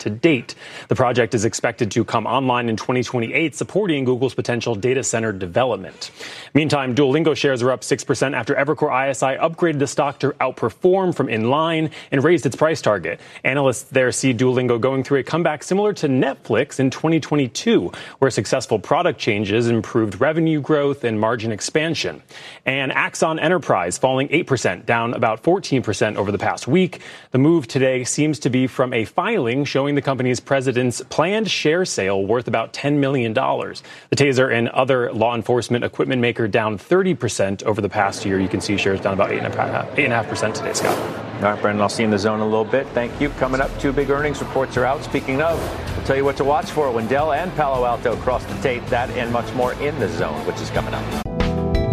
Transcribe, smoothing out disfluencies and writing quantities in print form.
to date. The project is expected to come online in 2028, supporting Google's potential data center development. Meantime, Duolingo shares are up 6% after Evercore ISI upgraded the stock to outperform from in line and raised its price target. Analysts there see Duolingo going through a comeback similar to Netflix in 2022, where successful product changes improved revenue growth and margin expansion. And Axon Enterprise falling 8%, down about 14% over the past week. The move today seems to be from a filing showing the company's president's planned share sale worth about $10 million. The Taser and other law enforcement equipment maker down 30% over the past year. You can see shares down about 8.5% today, Scott. All right, Brendan, I'll see you in the zone in a little bit. Thank you. Coming up, two big earnings reports are out. Speaking of, we'll tell you what to watch for when Dell and Palo Alto cross the tape. That and much more in the zone, which is coming up.